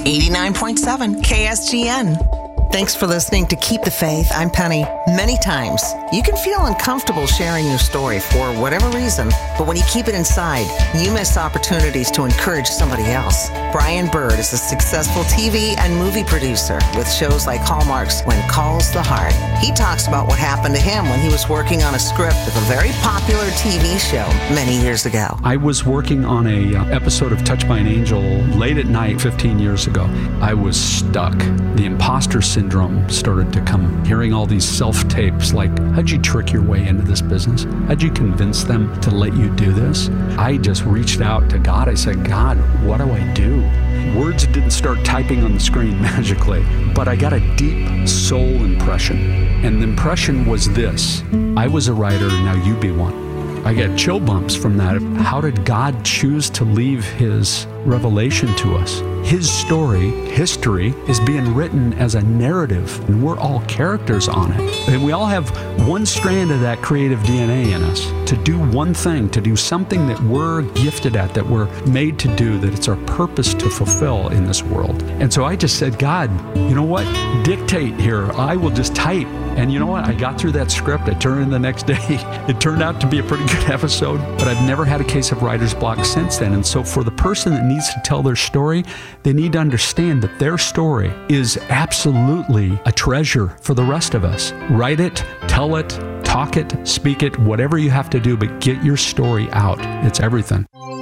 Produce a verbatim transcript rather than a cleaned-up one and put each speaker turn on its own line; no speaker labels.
eighty-nine point seven K S G N. Thanks for listening to Keep the Faith. I'm Penny. Many times, you can feel uncomfortable sharing your story for whatever reason, but when you keep it inside, you miss opportunities to encourage somebody else. Brian Bird is a successful T V and movie producer with shows like Hallmark's When Calls the Heart. He talks about what happened to him when he was working on a script of a very popular T V show many years ago.
I was working on a uh, episode of Touched by an Angel late at night fifteen years ago. I was stuck. The imposter syndrome started to come, hearing all these self-tapes like, how'd you trick your way into this business? How'd you convince them to let you do this? I just reached out to God. I said, God, what do I do? Words didn't start typing on the screen magically, but I got a deep soul impression. And the impression was this: I was a writer, now you be one. I get chill bumps from that. How did God choose to leave his revelation to us? His story, history, is being written as a narrative, and we're all characters on it. And we all have one strand of that creative D N A in us to do one thing, to do something that we're gifted at, that we're made to do, that it's our purpose to fulfill in this world. And so I just said, God, you know what? Dictate here. I will just type. And you know what? I got through that script. I turned in the next day. It turned out to be a pretty good episode, but I've never had a case of writer's block since then. And so for the person that needs to tell their story, they need to understand that their story is absolutely a treasure for the rest of us. Write it, tell it, talk it, speak it, whatever you have to do, but get your story out. It's everything.